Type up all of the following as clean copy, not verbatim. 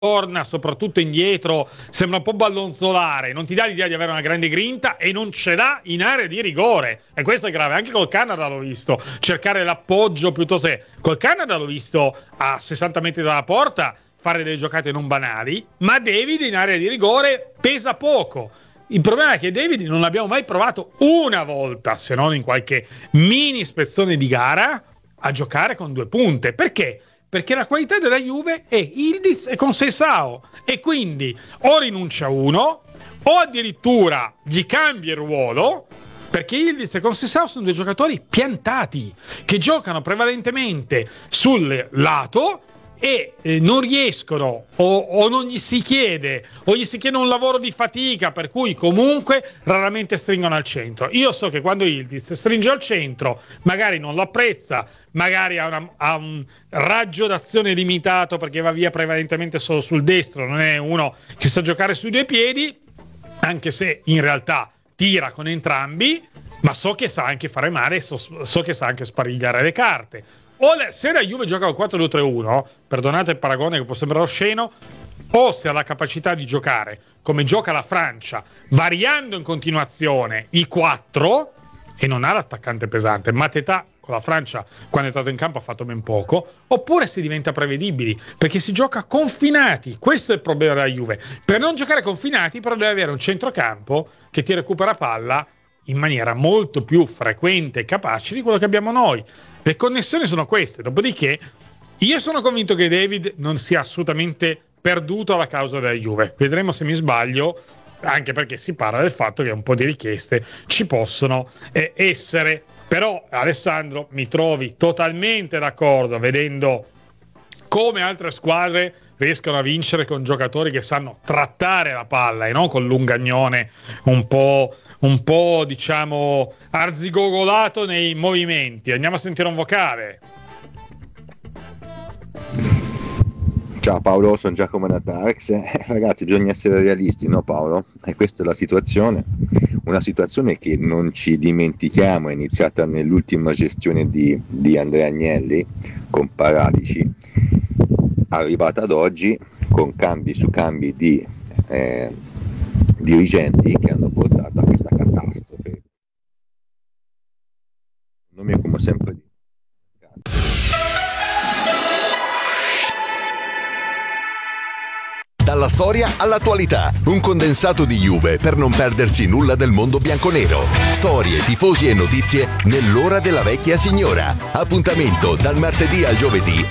torna soprattutto indietro, sembra un po' ballonzolare, non ti dà l'idea di avere una grande grinta e non ce l'ha in area di rigore, e questo è grave. Anche col Canada l'ho visto cercare l'appoggio piuttosto che col Canada l'ho visto a 60 metri dalla porta fare delle giocate non banali, ma David in area di rigore pesa poco. Il problema è che David non l'abbiamo mai provato una volta, se non in qualche mini ispezione di gara, a giocare con due punte. Perché? Perché la qualità della Juve è Yildiz e Conceição, e quindi o rinuncia uno o addirittura gli cambia il ruolo, perché Yildiz e Conceição sono due giocatori piantati che giocano prevalentemente sul lato e non riescono o non gli si chiede o gli si chiede un lavoro di fatica, per cui comunque raramente stringono al centro. Io so che quando Yildiz stringe al centro magari non lo apprezza, magari ha un raggio d'azione limitato perché va via prevalentemente solo sul destro, non è uno che sa giocare sui due piedi, anche se in realtà tira con entrambi, ma so che sa anche fare male, so che sa anche sparigliare le carte. Se la Juve gioca con 4-2-3-1, perdonate il paragone che può sembrare osceno, o se ha la capacità di giocare come gioca la Francia, variando in continuazione i 4, e non ha l'attaccante pesante. Mateta con la Francia, quando è stato in campo, ha fatto ben poco. Oppure si diventa prevedibili, perché si gioca confinati. Questo è il problema della Juve. Per non giocare confinati, però deve avere un centrocampo che ti recupera palla in maniera molto più frequente e capace di quello che abbiamo noi. Le connessioni sono queste. Dopodiché io sono convinto che David non sia assolutamente perduto alla causa della Juve. Vedremo se mi sbaglio, anche perché si parla del fatto che un po' di richieste ci possono essere. Però, Alessandro, mi trovi totalmente d'accordo, vedendo come altre squadre riescono a vincere con giocatori che sanno trattare la palla e non con l'ungagnone un po' diciamo arzigogolato nei movimenti. Andiamo a sentire un vocale. Ciao Paolo, sono Giacomo Natarax. Ragazzi, bisogna essere realisti, no Paolo? E questa è la situazione, una situazione che non ci dimentichiamo, è iniziata nell'ultima gestione di Andrea Agnelli con Paratici, arrivata ad oggi con cambi su cambi di dirigenti che hanno portato a questa catastrofe. Non mi è come sempre detto. Dalla storia all'attualità, un condensato di Juve per non perdersi nulla del mondo bianconero. Storie, tifosi e notizie nell'ora della vecchia signora. Appuntamento dal martedì al giovedì.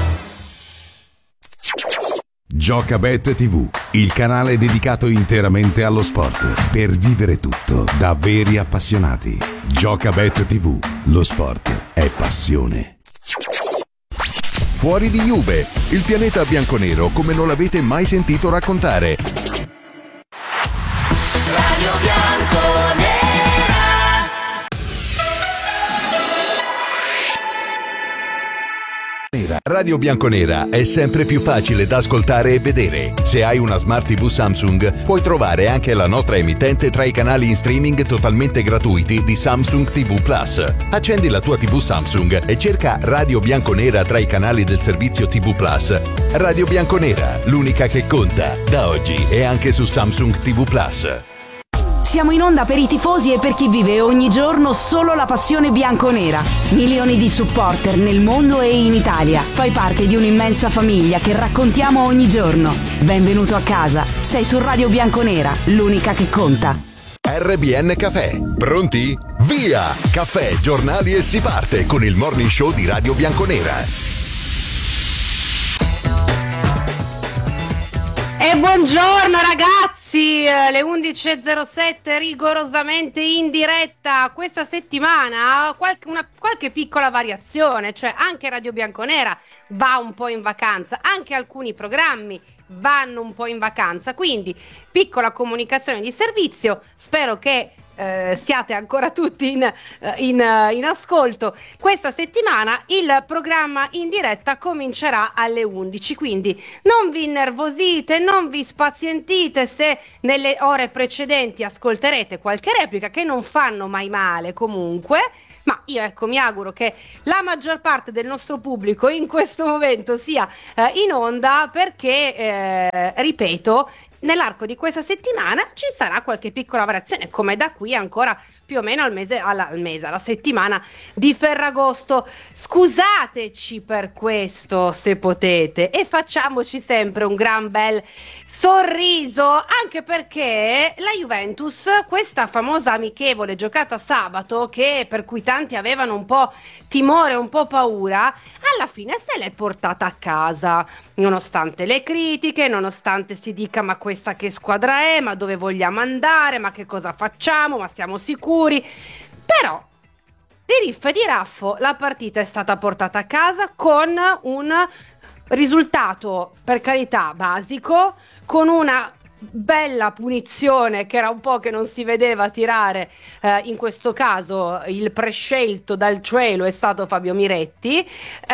Giocabet TV, il canale dedicato interamente allo sport, per vivere tutto da veri appassionati. Giocabet TV, lo sport è passione. Fuori di Juve, il pianeta bianconero come non l'avete mai sentito raccontare. Radio Bianconera. Radio Bianconera è sempre più facile da ascoltare e vedere. Se hai una Smart TV Samsung, puoi trovare anche la nostra emittente tra i canali in streaming totalmente gratuiti di Samsung TV Plus. Accendi la tua TV Samsung e cerca Radio Bianconera tra i canali del servizio TV Plus. Radio Bianconera, l'unica che conta, da oggi e anche su Samsung TV Plus. Siamo in onda per i tifosi e per chi vive ogni giorno solo la passione bianconera. Milioni di supporter nel mondo e in Italia. Fai parte di un'immensa famiglia che raccontiamo ogni giorno. Benvenuto a casa. Sei su Radio Bianconera, l'unica che conta. RBN Caffè. Pronti? Via! Caffè, giornali e si parte con il morning show di Radio Bianconera. E buongiorno ragazzi, le 11.07 rigorosamente in diretta. Questa settimana qualche piccola variazione, cioè anche Radio Bianconera va un po' in vacanza, anche alcuni programmi vanno un po' in vacanza, quindi piccola comunicazione di servizio, spero che siate ancora tutti in ascolto. Questa settimana il programma in diretta comincerà alle 11, quindi non vi innervosite, non vi spazientite se nelle ore precedenti ascolterete qualche replica, che non fanno mai male comunque, Ma io mi auguro che la maggior parte del nostro pubblico in questo momento sia in onda, perché ripeto, nell'arco di questa settimana ci sarà qualche piccola variazione, come da qui ancora più o meno alla settimana di Ferragosto. Scusateci per questo, se potete, e facciamoci sempre un gran bel sorriso, anche perché la Juventus, questa famosa amichevole giocata sabato, per cui tanti avevano un po' timore, un po' paura, alla fine se l'è portata a casa, nonostante le critiche, nonostante si dica ma questa che squadra è, ma dove vogliamo andare, ma che cosa facciamo, ma siamo sicuri. Però di riff e di raffo la partita è stata portata a casa con un risultato, per carità, basico, con una bella punizione che era un po' che non si vedeva tirare, in questo caso il prescelto dal cielo è stato Fabio Miretti,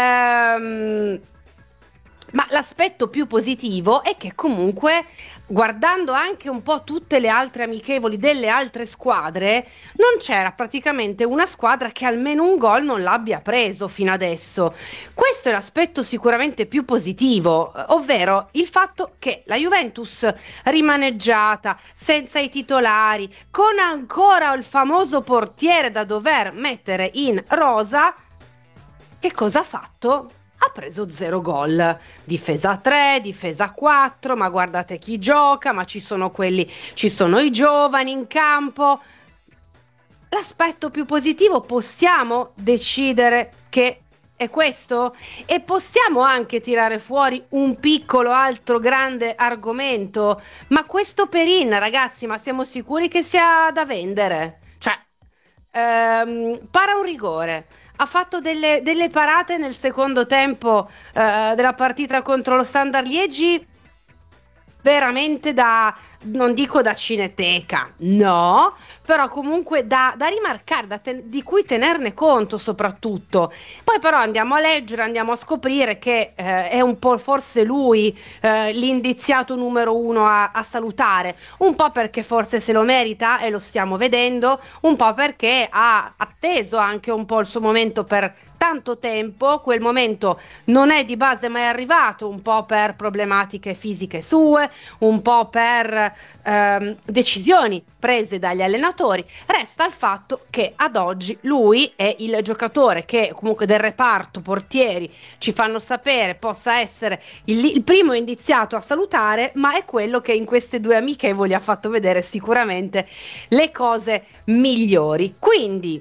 ma l'aspetto più positivo è che comunque, guardando anche un po' tutte le altre amichevoli delle altre squadre, non c'era praticamente una squadra che almeno un gol non l'abbia preso fino adesso. Questo è l'aspetto sicuramente più positivo, ovvero il fatto che la Juventus rimaneggiata, senza i titolari, con ancora il famoso portiere da dover mettere in rosa, che cosa ha fatto? Ha preso 0 gol, difesa 3, difesa 4, ma guardate chi gioca, ma ci sono i giovani in campo. L'aspetto più positivo possiamo decidere che è questo? E possiamo anche tirare fuori un piccolo altro grande argomento, ma questo Perin, ragazzi, ma siamo sicuri che sia da vendere? Cioè, para un rigore, ha fatto delle parate nel secondo tempo della partita contro lo Standard Liegi, veramente non dico da cineteca, no, però comunque da rimarcare, di cui tenerne conto soprattutto. Poi però andiamo a leggere, andiamo a scoprire che è un po' forse lui l'indiziato numero 1 a salutare, un po' perché forse se lo merita e lo stiamo vedendo, un po' perché ha atteso anche un po' il suo momento per tanto tempo, quel momento non è di base mai arrivato, un po' per problematiche fisiche sue, un po' per decisioni prese dagli allenatori. Resta il fatto che ad oggi lui è il giocatore che comunque del reparto portieri ci fanno sapere possa essere il primo indiziato a salutare, ma è quello che in queste due amichevoli ha fatto vedere sicuramente le cose migliori. Quindi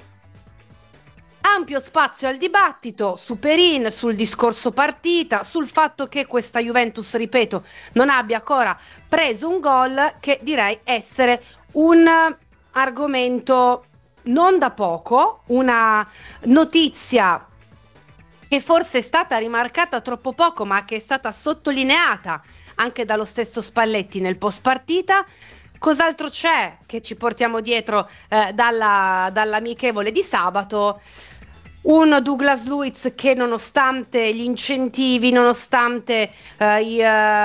ampio spazio al dibattito su Perin, sul discorso partita, sul fatto che questa Juventus, ripeto, non abbia ancora preso un gol, che direi essere un argomento non da poco, una notizia che forse è stata rimarcata troppo poco, ma che è stata sottolineata anche dallo stesso Spalletti nel post partita. Cos'altro c'è che ci portiamo dietro dall'amichevole di sabato? Un Douglas Luiz che, nonostante gli incentivi, nonostante gli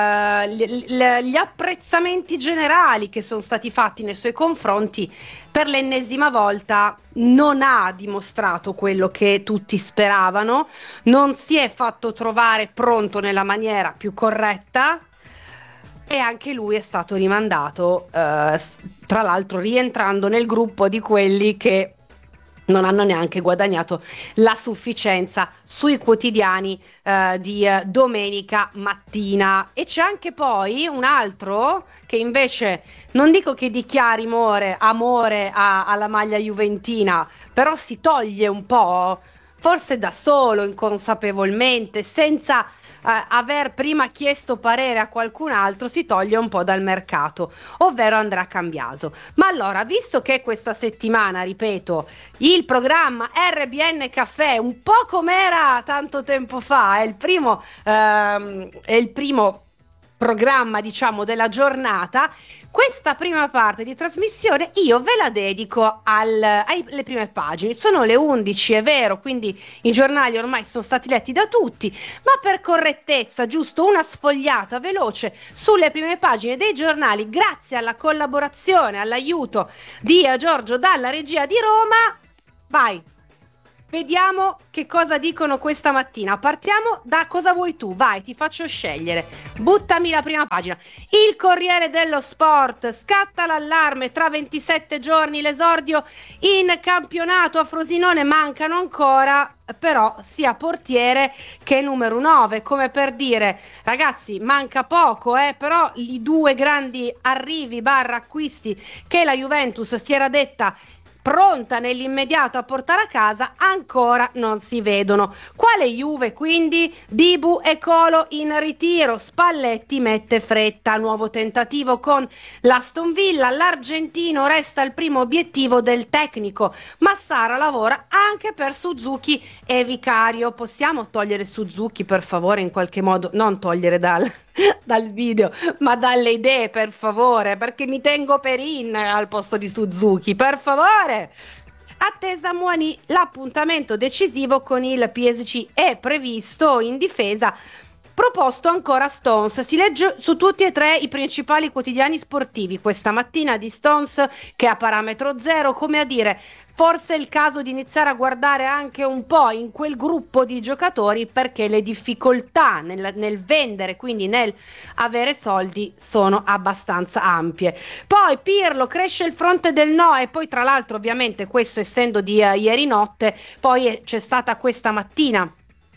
apprezzamenti generali che sono stati fatti nei suoi confronti, per l'ennesima volta non ha dimostrato quello che tutti speravano, non si è fatto trovare pronto nella maniera più corretta, e anche lui è stato rimandato, tra l'altro rientrando nel gruppo di quelli che non hanno neanche guadagnato la sufficienza sui quotidiani di domenica mattina. E c'è anche poi un altro che invece, non dico che dichiari amore alla maglia juventina, però si toglie un po', forse da solo, inconsapevolmente, senza aver prima chiesto parere a qualcun altro, si toglie un po' dal mercato, ovvero Andrea Cambiaso. Ma allora, visto che questa settimana, ripeto, il programma RBN Caffè, un po' com'era tanto tempo fa, è il primo programma, diciamo, della giornata, questa prima parte di trasmissione io ve la dedico alle prime pagine. Sono le 11, è vero, quindi i giornali ormai sono stati letti da tutti, ma per correttezza, giusto una sfogliata veloce sulle prime pagine dei giornali, grazie alla collaborazione, all'aiuto di Giorgio dalla regia di Roma. vai. Vediamo che cosa dicono questa mattina. Partiamo da cosa vuoi tu. Vai, ti faccio scegliere. Buttami la prima pagina. Il Corriere dello Sport. Scatta l'allarme. Tra 27 giorni l'esordio in campionato. A Frosinone mancano ancora però sia portiere che numero 9, come per dire ragazzi manca poco, però i due grandi arrivi / acquisti che la Juventus si era detta pronta nell'immediato a portare a casa ancora non si vedono. Quale Juve quindi? Dibu e Colo in ritiro, Spalletti mette fretta, nuovo tentativo con l'Aston Villa, l'argentino resta il primo obiettivo del tecnico, Massara lavora anche per Suzuki e Vicario. Possiamo togliere Suzuki per favore in qualche modo, non togliere dal video ma dalle idee per favore, perché mi tengo Perin al posto di Suzuki, per favore. Attesa Muani, l'appuntamento decisivo con il PSG è previsto in difesa. Proposto ancora Stones, si legge su tutti e tre i principali quotidiani sportivi questa mattina di Stones che a parametro zero, come a dire forse è il caso di iniziare a guardare anche un po' in quel gruppo di giocatori perché le difficoltà nel vendere, quindi nel avere soldi, sono abbastanza ampie. Poi Pirlo, cresce il fronte del no, e poi tra l'altro ovviamente questo essendo di ieri notte, poi c'è stata questa mattina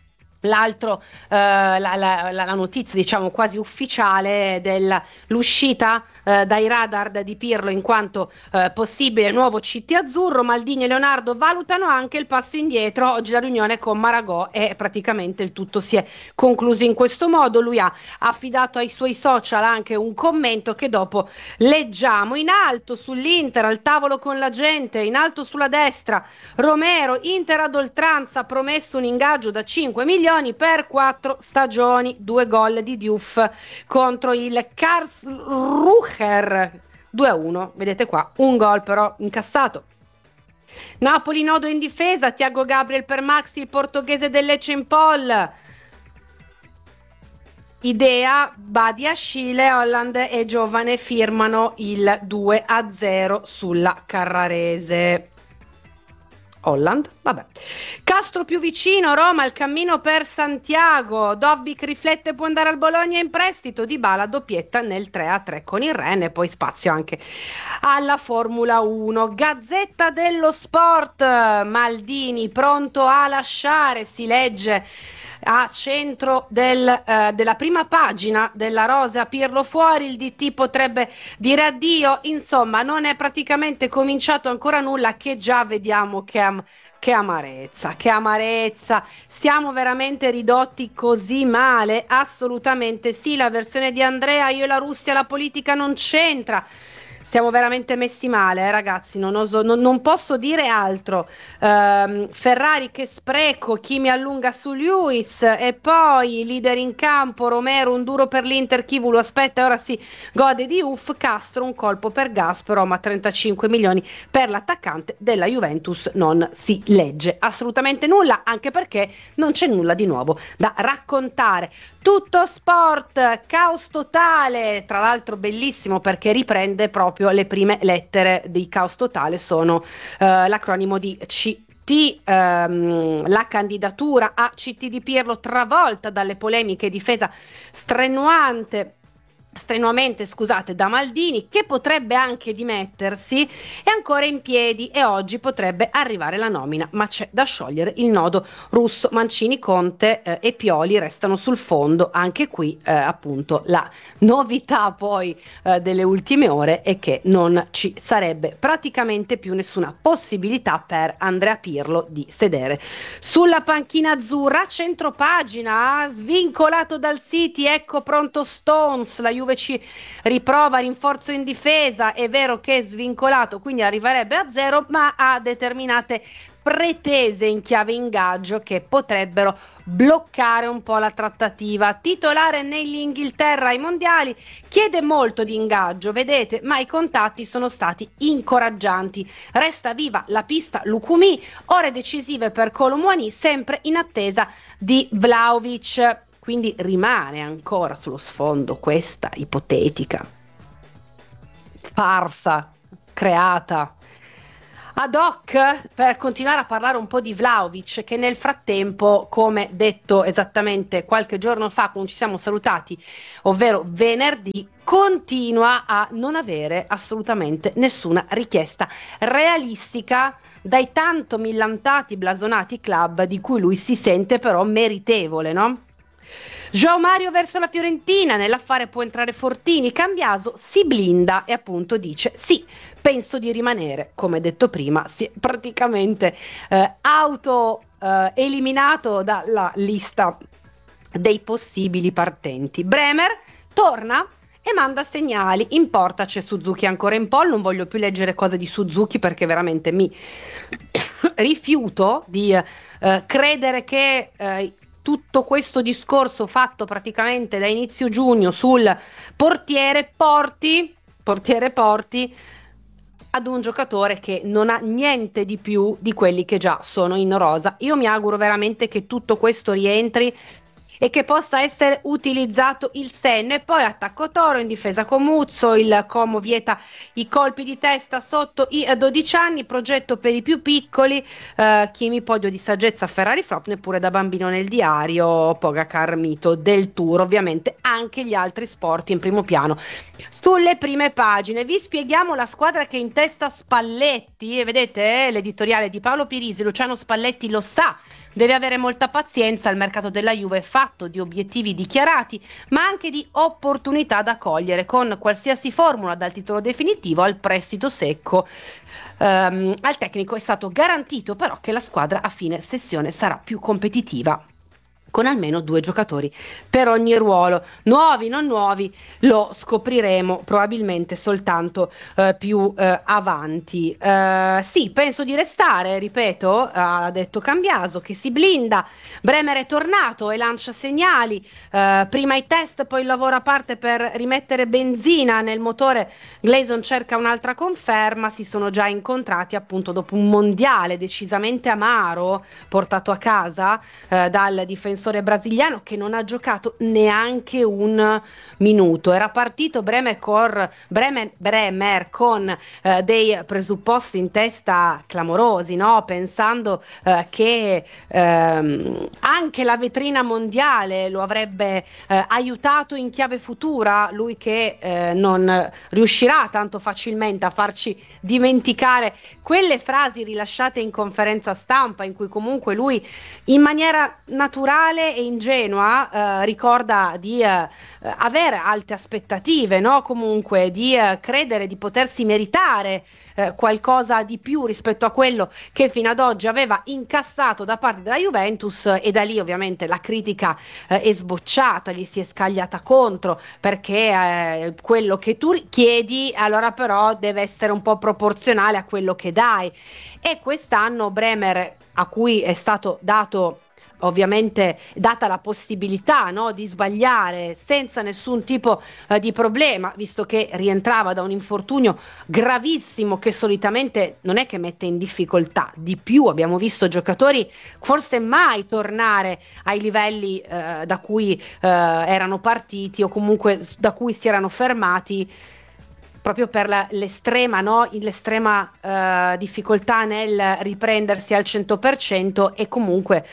la notizia diciamo quasi ufficiale dell'uscita dai radar di Pirlo in quanto possibile nuovo CT azzurro. Maldini e Leonardo valutano anche il passo indietro. Oggi la riunione con Maragò e praticamente il tutto si è concluso in questo modo. Lui ha affidato ai suoi social anche un commento che dopo leggiamo. In alto sull'Inter, al tavolo con la gente, in alto sulla destra Romero, Inter ad oltranza, promesso un ingaggio da 5 milioni per 4 stagioni, 2 gol di Diouf contro il Karlsruher 2-1, vedete qua, un gol però incassato. Napoli nodo in difesa, Thiago Gabriel per Maxi, il portoghese del Lecce in pole. Idea, Badiashile, Holland e Giovane firmano il 2-0 sulla Carrarese. Holland, vabbè. Castro più vicino, Roma, il cammino per Santiago. Dobbik riflette, può andare al Bologna in prestito. Dybala doppietta nel 3-3 con il Rennes, e poi spazio anche alla Formula 1. Gazzetta dello Sport, Maldini pronto a lasciare, si legge a centro della prima pagina della Rosa. Pirlo fuori, il DT potrebbe dire addio, insomma non è praticamente cominciato ancora nulla, che già vediamo che amarezza, siamo veramente ridotti così male? Assolutamente sì. La versione di Andrea, io e la Russia, la politica non c'entra. Siamo veramente messi male, ragazzi, non posso dire altro. Ferrari che spreco, Kimi allunga su Lewis, e poi leader in campo, Romero un duro per l'Inter, chi lo aspetta e ora si gode di Uff. Castro un colpo per Gazprom, ma 35 milioni per l'attaccante della Juventus non si legge assolutamente nulla, anche perché non c'è nulla di nuovo da raccontare. Tutto sport, caos totale, tra l'altro bellissimo perché riprende proprio le prime lettere di Caos Totale, sono l'acronimo di CT, la candidatura a CT di Pirlo travolta dalle polemiche, difesa strenuamente da Maldini, che potrebbe anche dimettersi, è ancora in piedi e oggi potrebbe arrivare la nomina, ma c'è da sciogliere il nodo russo. Mancini, Conte e Pioli restano sul fondo. Anche qui appunto la novità poi delle ultime ore è che non ci sarebbe praticamente più nessuna possibilità per Andrea Pirlo di sedere sulla panchina azzurra. Centropagina, svincolato dal City, ecco pronto Stones, la Juve ci riprova, rinforzo in difesa, è vero che è svincolato quindi arriverebbe a 0, ma ha determinate pretese in chiave ingaggio che potrebbero bloccare un po' la trattativa. Titolare nell'Inghilterra ai mondiali, chiede molto di ingaggio, vedete, ma i contatti sono stati incoraggianti. Resta viva la pista Lukumi, ore decisive per Kolo Muani, sempre in attesa di Vlahovic. Quindi rimane ancora sullo sfondo questa ipotetica farsa creata Ad hoc per continuare a parlare un po' di Vlahovic, che nel frattempo, come detto esattamente qualche giorno fa quando ci siamo salutati, ovvero venerdì, continua a non avere assolutamente nessuna richiesta realistica dai tanto millantati, blasonati club di cui lui si sente però meritevole, no? João Mario verso la Fiorentina, nell'affare può entrare Fortini, Cambiaso si blinda e appunto dice sì, penso di rimanere, come detto prima, si è praticamente eliminato dalla lista dei possibili partenti. Bremer torna e manda segnali, in porta c'è Suzuki ancora in pole, non voglio più leggere cose di Suzuki perché veramente mi rifiuto di credere che tutto questo discorso fatto praticamente da inizio giugno sul portiere porti ad un giocatore che non ha niente di più di quelli che già sono in rosa. Io mi auguro veramente che tutto questo rientri e che possa essere utilizzato il senno. E poi attacco Toro in difesa con Muzzo, il Como vieta i colpi di testa sotto i 12 anni, progetto per i più piccoli, Kimi podio di saggezza Ferrari flop, neppure da bambino nel diario, Pogacar mito del Tour, ovviamente anche gli altri sport in primo piano. Sulle prime pagine vi spieghiamo la squadra che in testa Spalletti, e vedete l'editoriale di Paolo Pirisi, Luciano Spalletti lo sa, deve avere molta pazienza, il mercato della Juve è fatto di obiettivi dichiarati, ma anche di opportunità da cogliere, con qualsiasi formula dal titolo definitivo al prestito secco. Al tecnico è stato garantito però che la squadra a fine sessione sarà più competitiva, con almeno 2 giocatori per ogni ruolo. Nuovi, non nuovi, lo scopriremo probabilmente soltanto più avanti. Sì, penso di restare, ripeto, ha detto Cambiaso, che si blinda. Bremer è tornato e lancia segnali, prima i test, poi il lavoro a parte per rimettere benzina nel motore. Gleason cerca un'altra conferma, si sono già incontrati appunto dopo un mondiale decisamente amaro portato a casa dal difensore brasiliano, che non ha giocato neanche un minuto. Era partito Bremer con dei presupposti in testa clamorosi, no? Pensando che anche la vetrina mondiale lo avrebbe aiutato in chiave futura, lui che non riuscirà tanto facilmente a farci dimenticare quelle frasi rilasciate in conferenza stampa in cui comunque lui in maniera naturale e ingenua ricorda di avere alte aspettative, no? Comunque di credere di potersi meritare qualcosa di più rispetto a quello che fino ad oggi aveva incassato da parte della Juventus, e da lì ovviamente la critica è sbocciata, gli si è scagliata contro, perché quello che tu chiedi allora però deve essere un po' proporzionale a quello che dai. E quest'anno Bremer, a cui è stato dato ovviamente data la possibilità, no, di sbagliare senza nessun tipo di problema, visto che rientrava da un infortunio gravissimo che solitamente non è che mette in difficoltà, di più abbiamo visto giocatori forse mai tornare ai livelli da cui erano partiti o comunque da cui si erano fermati, proprio per l'estrema difficoltà nel riprendersi al 100% e comunque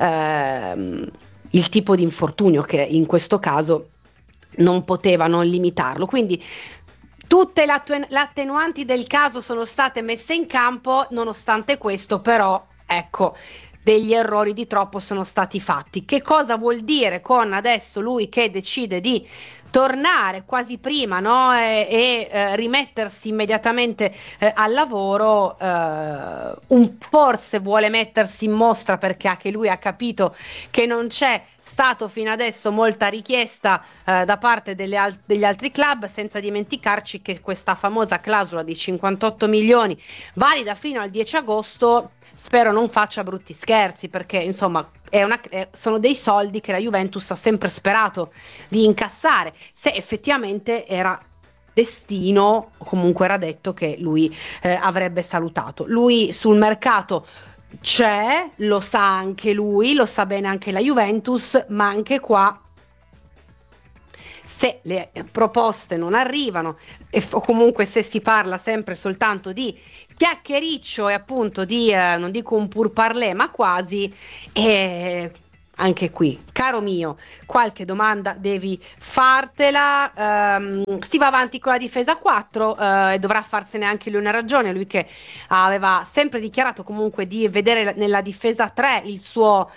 il tipo di infortunio che in questo caso non poteva non limitarlo. Quindi tutte le attenuanti del caso sono state messe in campo, nonostante questo però ecco, degli errori di troppo sono stati fatti. Che cosa vuol dire con adesso lui che decide di tornare quasi prima, no? e rimettersi immediatamente al lavoro, forse vuole mettersi in mostra, perché anche lui ha capito che non c'è stato fino adesso molta richiesta da parte degli altri club, senza dimenticarci che questa famosa clausola di 58 milioni valida fino al 10 agosto spero non faccia brutti scherzi, perché insomma sono dei soldi che la Juventus ha sempre sperato di incassare, se effettivamente era destino, o comunque era detto che lui avrebbe salutato. Lui sul mercato c'è, lo sa anche lui, lo sa bene anche la Juventus, ma anche qua se le proposte non arrivano o comunque se si parla sempre soltanto di chiacchiericcio e appunto di non dico un pourparlers ma quasi, anche qui, caro mio, qualche domanda devi fartela. Si va avanti con la difesa 4 e dovrà farsene anche lui una ragione, lui che aveva sempre dichiarato comunque di vedere nella difesa 3 il suo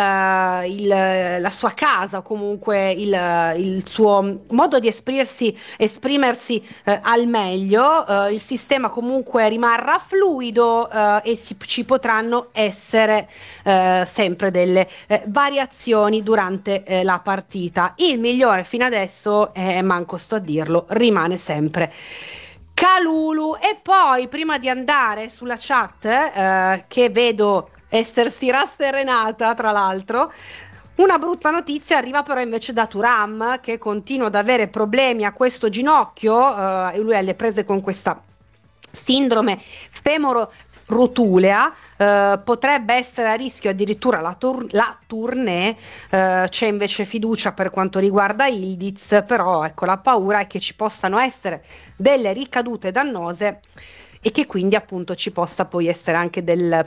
la sua casa, o comunque il suo modo di esprimersi al meglio. Il sistema comunque rimarrà fluido e ci potranno essere sempre delle variazioni durante la partita. Il migliore fino adesso, manco sto a dirlo, rimane sempre Kalulu. E poi, prima di andare sulla chat, che vedo essersi rasserenata, tra l'altro, una brutta notizia arriva però invece da Thuram, che continua ad avere problemi a questo ginocchio, e lui è alle prese con questa sindrome femoro-rotulea. Potrebbe essere a rischio addirittura la tournée. C'è invece fiducia per quanto riguarda Ildiz, però ecco, la paura è che ci possano essere delle ricadute dannose e che quindi appunto ci possa poi essere anche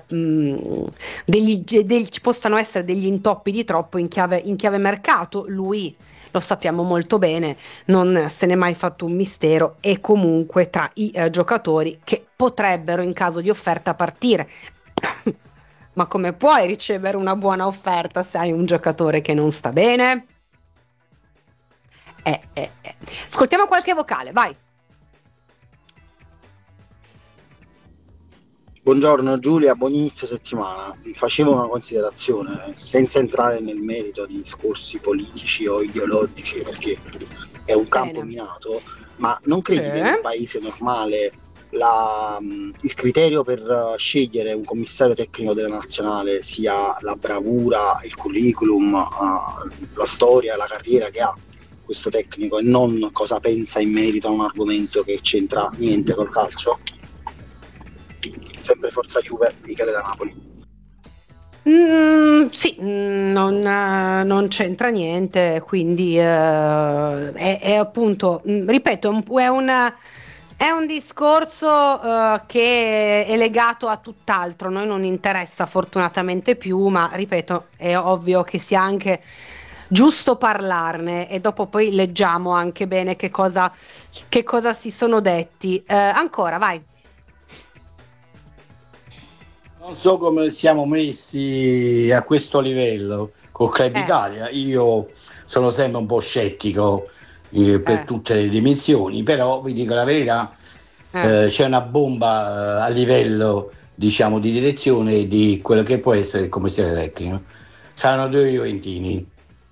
ci possano essere degli intoppi di troppo in chiave mercato. Lui, lo sappiamo molto bene, non se n'è mai fatto un mistero, e comunque tra i giocatori che potrebbero in caso di offerta partire. Ma come puoi ricevere una buona offerta se hai un giocatore che non sta bene? Ascoltiamo qualche vocale, vai. Buongiorno Giulia, buon inizio settimana. Facevo una considerazione, senza entrare nel merito di discorsi politici o ideologici, perché è un campo minato, ma non credi che in un paese normale il criterio per scegliere un commissario tecnico della nazionale sia la bravura, il curriculum, la storia, la carriera che ha questo tecnico, e non cosa pensa in merito a un argomento che c'entra niente col calcio? Sempre Forza Juve, Michele da Napoli. Sì, non c'entra niente, quindi è appunto, ripeto, è un discorso che è legato a tutt'altro. Noi non interessa fortunatamente più, ma ripeto, è ovvio che sia anche giusto parlarne, e dopo poi leggiamo anche bene che cosa si sono detti. Ancora, vai. Non so come siamo messi a questo livello col Club Italia. Io sono sempre un po' scettico per tutte le dimensioni, però vi dico la verità, c'è una bomba a livello, diciamo, di direzione di quello che può essere il commissario tecnico. Saranno due juventini.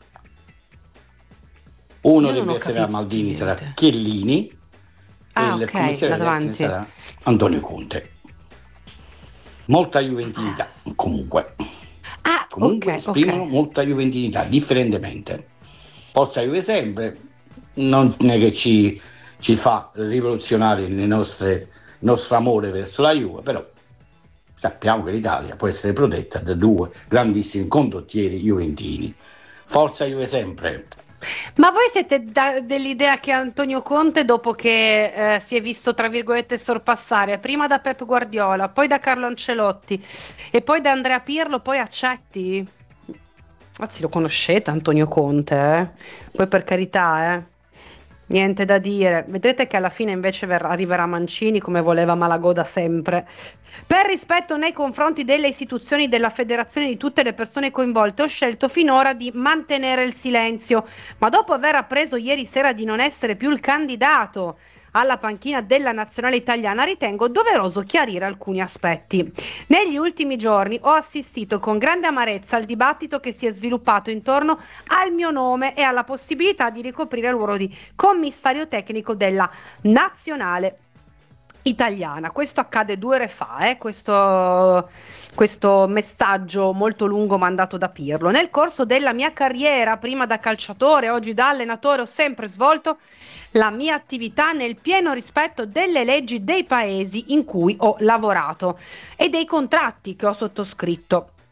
Uno deve essere Maldini, sarà Chiellini, e il commissario tecnico sarà Antonio Conte. Molta juventinità comunque. Esprimono molta juventinità, differentemente. Forza Juve sempre, non è che ci fa rivoluzionare il nostro amore verso la Juve, però sappiamo che l'Italia può essere protetta da due grandissimi condottieri juventini. Forza Juve sempre. Ma voi siete dell'idea che Antonio Conte, dopo che si è visto tra virgolette sorpassare prima da Pep Guardiola, poi da Carlo Ancelotti e poi da Andrea Pirlo, poi accetti? Anzi, lo conoscete Antonio Conte, Poi per carità, niente da dire. Vedrete che alla fine invece arriverà Mancini, come voleva Malagò da sempre. Per rispetto nei confronti delle istituzioni, della federazione, di tutte le persone coinvolte, ho scelto finora di mantenere il silenzio, ma dopo aver appreso ieri sera di non essere più il candidato alla panchina della nazionale italiana, ritengo doveroso chiarire alcuni aspetti. Negli ultimi giorni ho assistito con grande amarezza al dibattito che si è sviluppato intorno al mio nome e alla possibilità di ricoprire il ruolo di commissario tecnico della nazionale italiana. Questo accade 2 ore fa, questo messaggio molto lungo mandato da Pirlo. Nel corso della mia carriera, prima da calciatore, oggi da allenatore, ho sempre svolto la mia attività nel pieno rispetto delle leggi dei paesi in cui ho lavorato e dei contratti che ho sottoscritto.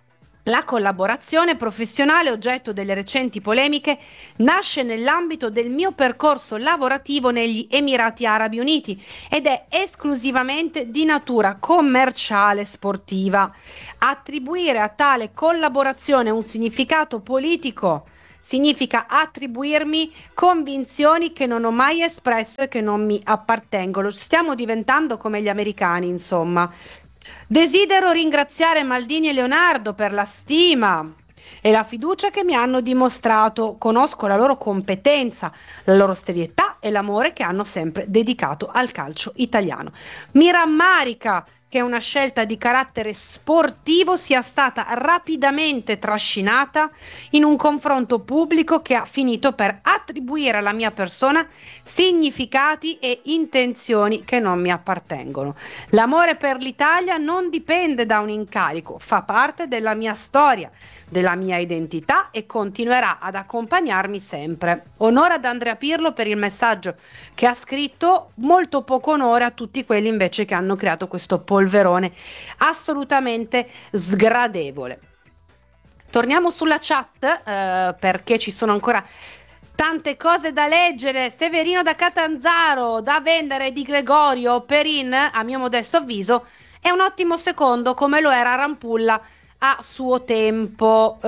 La collaborazione professionale oggetto delle recenti polemiche nasce nell'ambito del mio percorso lavorativo negli Emirati Arabi Uniti ed è esclusivamente di natura commerciale sportiva. Attribuire a tale collaborazione un significato politico significa attribuirmi convinzioni che non ho mai espresso e che non mi appartengono. Stiamo diventando come gli americani, insomma. Desidero ringraziare Maldini e Leonardo per la stima e la fiducia che mi hanno dimostrato. Conosco la loro competenza, la loro serietà e l'amore che hanno sempre dedicato al calcio italiano. Mi rammarica che una scelta di carattere sportivo sia stata rapidamente trascinata in un confronto pubblico che ha finito per attribuire alla mia persona significati e intenzioni che non mi appartengono. L'amore per l'Italia non dipende da un incarico, fa parte della mia storia, della mia identità e continuerà ad accompagnarmi sempre. Onore ad Andrea Pirlo per il messaggio che ha scritto, molto poco onore a tutti quelli invece che hanno creato questo polverone assolutamente sgradevole. Torniamo sulla chat perché ci sono ancora tante cose da leggere. Severino da Catanzaro, da vendere Di Gregorio, Perin, a mio modesto avviso, è un ottimo secondo come lo era Rampulla a suo tempo.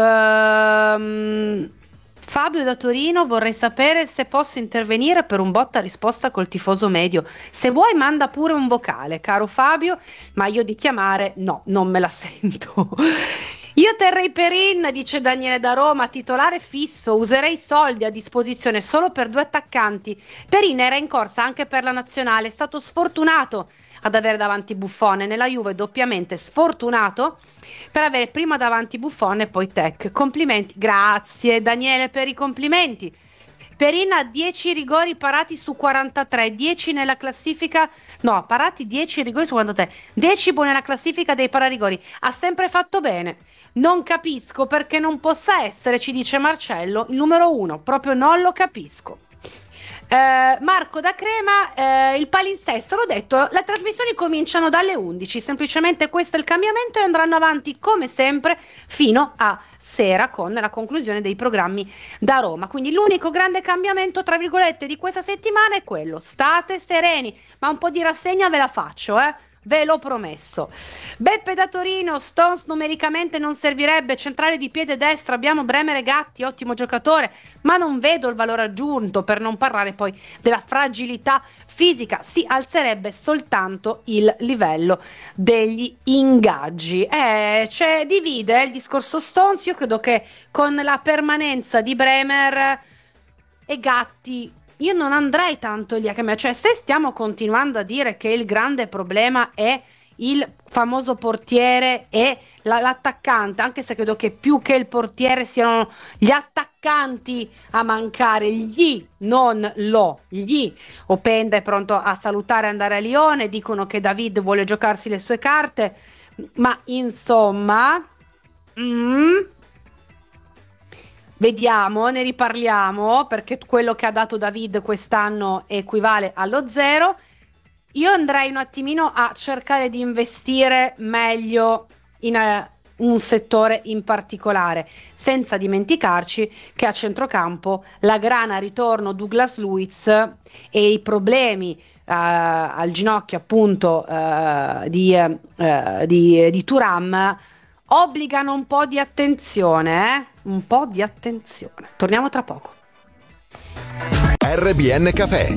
Fabio da Torino, vorrei sapere se posso intervenire per un botta risposta col tifoso medio. Se vuoi manda pure un vocale, caro Fabio, ma io di chiamare no, non me la sento. Io terrei Perin, dice Daniele da Roma, titolare fisso, userei soldi a disposizione solo per 2 attaccanti. Perin era in corsa anche per la nazionale, è stato sfortunato ad avere davanti Buffon, nella Juve doppiamente sfortunato per avere prima davanti Buffon e poi Tec. Complimenti, grazie Daniele per i complimenti. Perin ha 10 rigori parati su 43, 10 nella classifica, no, parati 10 rigori su 43, 10 nella classifica dei pararigori, ha sempre fatto bene. Non capisco perché non possa essere, ci dice Marcello, il numero 1, proprio non lo capisco. Marco da Crema, il palinsesto, l'ho detto, le trasmissioni cominciano dalle 11, semplicemente questo è il cambiamento e andranno avanti come sempre fino a sera con la conclusione dei programmi da Roma. Quindi l'unico grande cambiamento tra virgolette di questa settimana è quello, state sereni, ma un po' di rassegna ve la faccio, ve l'ho promesso. Beppe da Torino, Stones numericamente non servirebbe, centrale di piede destro, abbiamo Bremer e Gatti, ottimo giocatore, ma non vedo il valore aggiunto, per non parlare poi della fragilità fisica, si alzerebbe soltanto il livello degli ingaggi. Divide il discorso Stones. Io credo che con la permanenza di Bremer e Gatti io non andrei tanto lì a cambiare, cioè se stiamo continuando a dire che il grande problema è il famoso portiere e l'attaccante, anche se credo che più che il portiere siano gli attaccanti a mancare, gli Openda è pronto a salutare e andare a Lione, dicono che David vuole giocarsi le sue carte, ma insomma vediamo, ne riparliamo, perché quello che ha dato David quest'anno equivale allo 0. Io andrei un attimino a cercare di investire meglio in un settore in particolare, senza dimenticarci che a centrocampo la grana ritorno Douglas Luiz e i problemi al ginocchio appunto di Thuram obbligano un po' di attenzione, un po' di attenzione. Torniamo tra poco. RBN Café.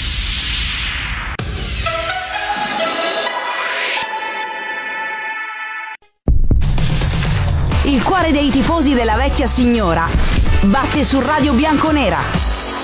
Il cuore dei tifosi della vecchia signora batte su Radio Bianconera.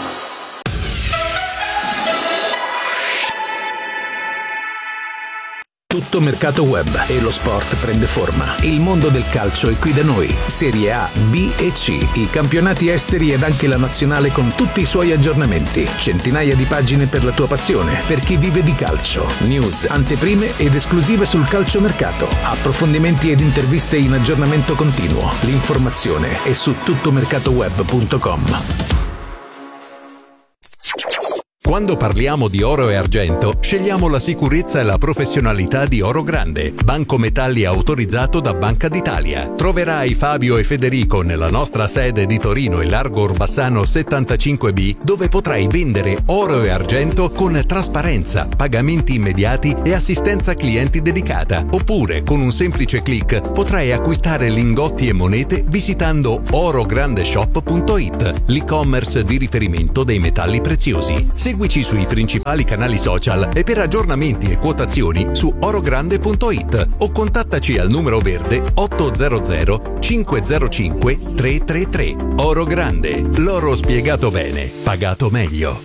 Tutto mercato web e lo sport prende forma. Il mondo del calcio è qui da noi. Serie A, B e C, i campionati esteri ed anche la nazionale con tutti i suoi aggiornamenti. Centinaia di pagine per la tua passione, per chi vive di calcio. News, anteprime ed esclusive sul calciomercato. Approfondimenti ed interviste in aggiornamento continuo. L'informazione è su tuttomercatoweb.com. Quando parliamo di oro e argento, scegliamo la sicurezza e la professionalità di Oro Grande, banco metalli autorizzato da Banca d'Italia. Troverai Fabio e Federico nella nostra sede di Torino e Largo Orbassano 75B, dove potrai vendere oro e argento con trasparenza, pagamenti immediati e assistenza clienti dedicata. Oppure, con un semplice click, potrai acquistare lingotti e monete visitando orograndeshop.it, l'e-commerce di riferimento dei metalli preziosi. Seguici sui principali canali social e per aggiornamenti e quotazioni su orogrande.it o contattaci al numero verde 800 505 333. Oro Grande, l'oro spiegato bene, pagato meglio.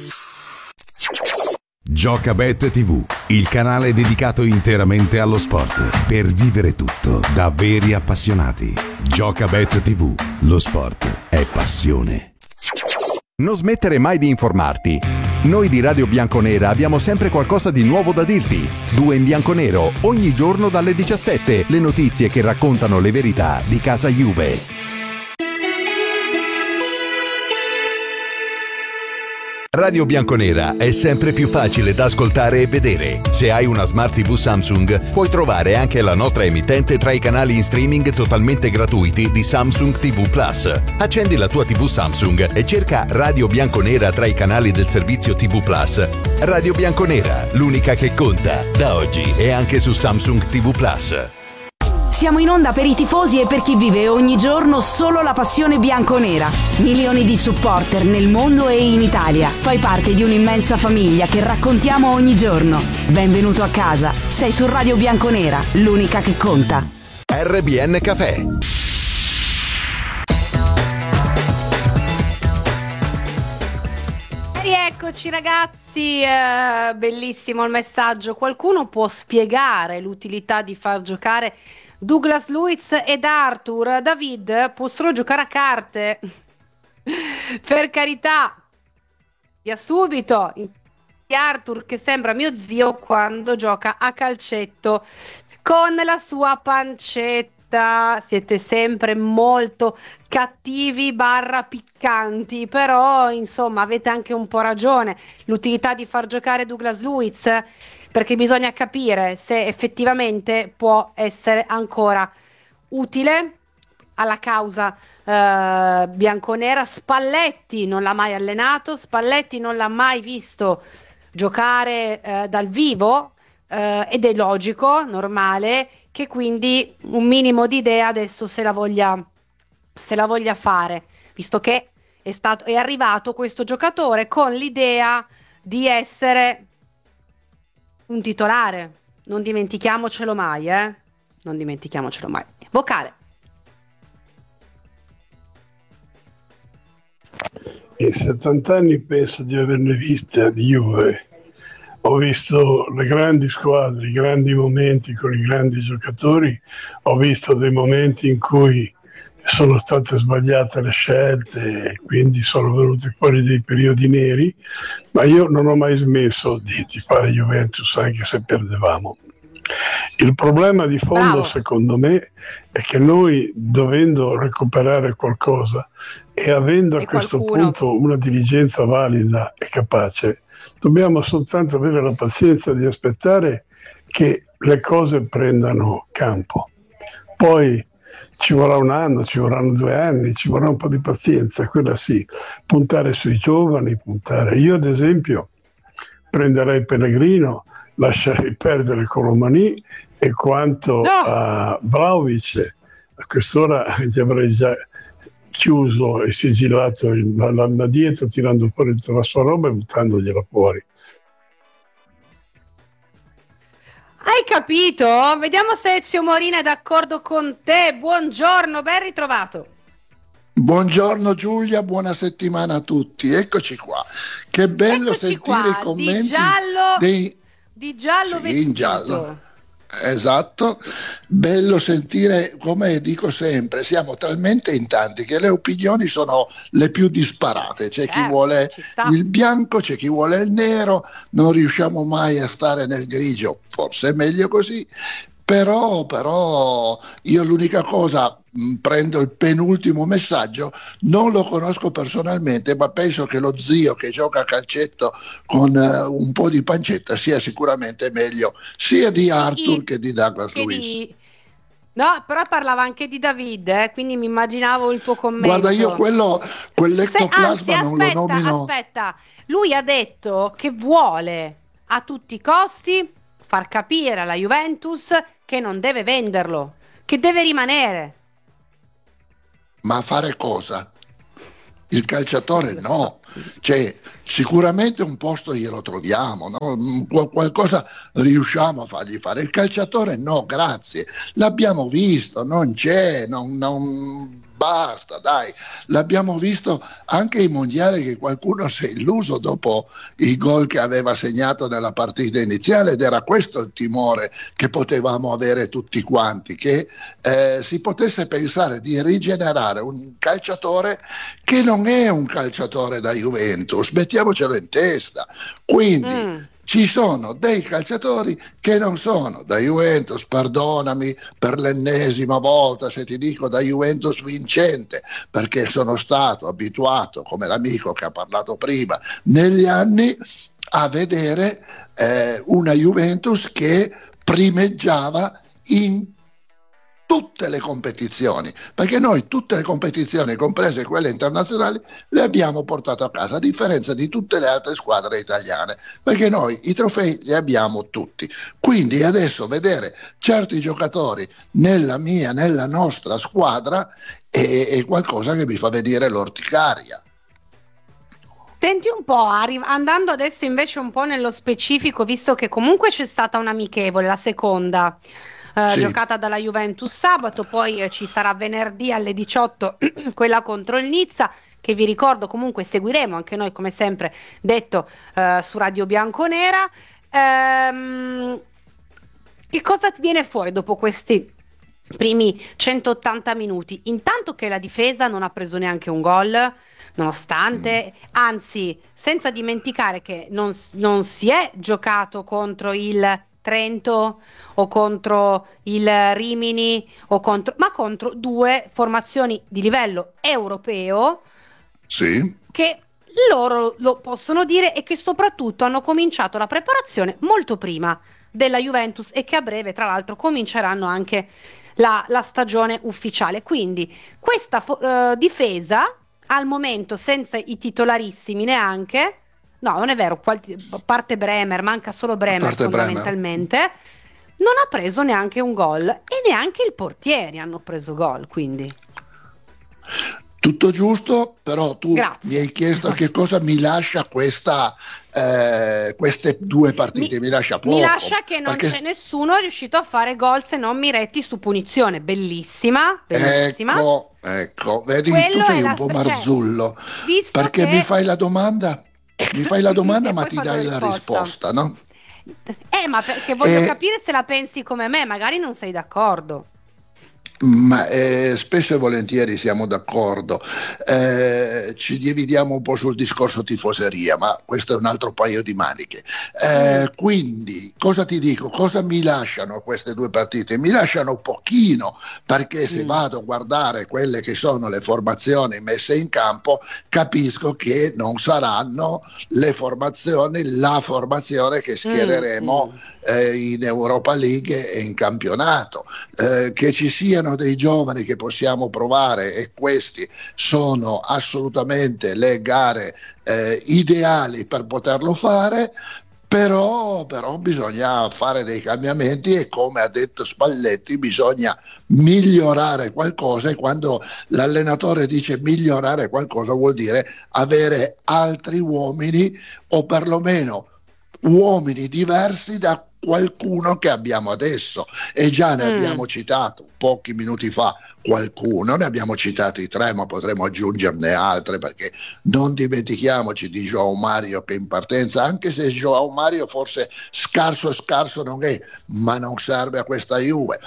Giocabet TV, il canale dedicato interamente allo sport, per vivere tutto da veri appassionati. Giocabet TV, lo sport è passione. Non smettere mai di informarti. Noi di Radio Bianconera abbiamo sempre qualcosa di nuovo da dirti. 2 in bianco-nero, ogni giorno dalle 17, le notizie che raccontano le verità di casa Juve. Radio Bianconera è sempre più facile da ascoltare e vedere. Se hai una Smart TV Samsung, puoi trovare anche la nostra emittente tra i canali in streaming totalmente gratuiti di Samsung TV Plus. Accendi la tua TV Samsung e cerca Radio Bianconera tra i canali del servizio TV Plus. Radio Bianconera, l'unica che conta, da oggi e anche su Samsung TV Plus. Siamo in onda per i tifosi e per chi vive ogni giorno solo la passione bianconera. Milioni di supporter nel mondo e in Italia. Fai parte di un'immensa famiglia che raccontiamo ogni giorno. Benvenuto a casa. Sei su Radio Bianconera, l'unica che conta. RBN Café. Rieccoci ragazzi, bellissimo il messaggio. Qualcuno può spiegare l'utilità di far giocare Douglas Luiz ed Arthur? David può solo giocare a carte. Per carità, via subito. Arthur che sembra mio zio quando gioca a calcetto con la sua pancetta. Siete sempre molto cattivi / piccanti, però insomma avete anche un po' ragione. L'utilità di far giocare Douglas Luiz, perché bisogna capire se effettivamente può essere ancora utile alla causa bianconera. Spalletti non l'ha mai allenato, Spalletti non l'ha mai visto giocare dal vivo, ed è logico, normale, che quindi un minimo di idea adesso se la voglia fare, visto che è arrivato questo giocatore con l'idea di essere un titolare. Non dimentichiamocelo mai, non dimentichiamocelo mai. Vocale. In 70 anni penso di averne viste di Juve. Ho visto le grandi squadre, i grandi momenti con i grandi giocatori, ho visto dei momenti in cui sono state sbagliate le scelte e quindi sono venuti fuori dei periodi neri, ma io non ho mai smesso di tifare Juventus anche se perdevamo. Il problema di fondo, secondo me, è che noi, dovendo recuperare qualcosa e avendo a questo punto una dirigenza valida e capace, dobbiamo soltanto avere la pazienza di aspettare che le cose prendano campo. Poi ci vorrà un anno, ci vorranno 2 anni, ci vorrà un po' di pazienza, quella sì, puntare sui giovani, Io ad esempio prenderei Pellegrino, lascerei perdere Colomani e quanto a Vlahovic, a quest'ora gli avrei già chiuso e sigillato la dietro, tirando fuori tutta la sua roba e buttandogliela fuori. Hai capito? Vediamo se Ezio Morina è d'accordo con te. Buongiorno, ben ritrovato. Buongiorno Giulia, buona settimana a tutti. Eccoci qua. Che bello sentire i commenti di giallo sì, in giallo. Esatto, bello sentire, come dico sempre, siamo talmente in tanti che le opinioni sono le più disparate, c'è chi vuole il bianco, c'è chi vuole il nero, non riusciamo mai a stare nel grigio, forse è meglio così, però io l'unica cosa prendo il penultimo messaggio, non lo conosco personalmente, ma penso che lo zio che gioca a calcetto con un po' di pancetta sia sicuramente meglio sia di Arthur che di Douglas Luiz. No, però parlava anche di David, quindi mi immaginavo il tuo commento. Guarda, io quell'ectoplasma non lo nomino. Aspetta, lui ha detto che vuole a tutti i costi far capire alla Juventus che non deve venderlo, che deve rimanere. Ma fare cosa? Il calciatore no, cioè sicuramente un posto glielo troviamo, no? Qualcosa riusciamo a fargli fare. Il calciatore no, grazie, l'abbiamo visto, non c'è, non basta, dai, l'abbiamo visto anche ai mondiali che qualcuno si è illuso dopo i gol che aveva segnato nella partita iniziale, ed era questo il timore che potevamo avere tutti quanti, che si potesse pensare di rigenerare un calciatore che non è un calciatore da Juventus, mettiamocelo in testa. Quindi ci sono dei calciatori che non sono da Juventus, perdonami per l'ennesima volta se ti dico da Juventus vincente, perché sono stato abituato, come l'amico che ha parlato prima, negli anni a vedere una Juventus che primeggiava in tutte le competizioni, perché noi tutte le competizioni, comprese quelle internazionali, le abbiamo portate a casa, a differenza di tutte le altre squadre italiane, perché noi i trofei li abbiamo tutti. Quindi adesso vedere certi giocatori nella nostra squadra è qualcosa che mi fa venire l'orticaria. Senti un po', andando adesso invece un po' nello specifico, visto che comunque c'è stata un'amichevole, la seconda, giocata dalla Juventus sabato, poi ci sarà venerdì alle 18 quella contro il Nizza, che vi ricordo comunque seguiremo anche noi, come sempre detto, su Radio Bianconera. Che cosa viene fuori dopo questi primi 180 minuti? Intanto che la difesa non ha preso neanche un gol, nonostante, anzi, senza dimenticare che non si è giocato contro il Trento o contro il Rimini ma contro due formazioni di livello europeo, che loro lo possono dire, e che soprattutto hanno cominciato la preparazione molto prima della Juventus, e che a breve tra l'altro cominceranno anche la stagione ufficiale. Quindi questa difesa al momento, senza i titolarissimi neanche, no, non è vero, a parte Bremer, manca solo Bremer fondamentalmente, non ha preso neanche un gol, e neanche i portieri hanno preso gol, quindi tutto giusto. Però tu mi hai chiesto che cosa mi lascia queste due partite. Mi lascia poco, mi lascia che non c'è nessuno riuscito a fare gol se non Miretti su punizione. Bellissima. Ecco, vedi, tu sei un po' marzullo, perché mi fai la domanda ma ti dai la risposta, no? Ma perché voglio capire se la pensi come me, magari non sei d'accordo. Ma spesso e volentieri siamo d'accordo, ci dividiamo un po' sul discorso tifoseria, ma questo è un altro paio di maniche. Quindi cosa ti dico? Cosa mi lasciano queste due partite? Mi lasciano pochino, perché se vado a guardare quelle che sono le formazioni messe in campo, capisco che non saranno la formazione che schiereremo in Europa League e in campionato. Che ci siano dei giovani che possiamo provare, e questi sono assolutamente le gare ideali per poterlo fare, però bisogna fare dei cambiamenti, e come ha detto Spalletti bisogna migliorare qualcosa, e quando l'allenatore dice migliorare qualcosa vuol dire avere altri uomini, o perlomeno uomini diversi da qualcuno che abbiamo adesso, e già ne abbiamo citato pochi minuti fa qualcuno, ne abbiamo citati 3, ma potremo aggiungerne altre, perché non dimentichiamoci di João Mario, che in partenza, anche se João Mario forse scarso non è, ma non serve a questa Juve.